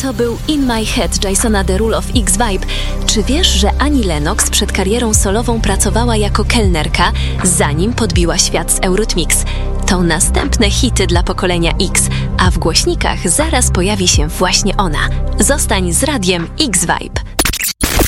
To był In My Head Jasona Derulo w X-Vibe. Czy wiesz, że Annie Lennox przed karierą solową pracowała jako kelnerka, zanim podbiła świat z Eurythmics? To następne hity dla pokolenia X, a w głośnikach zaraz pojawi się właśnie ona. Zostań z radiem X-Vibe.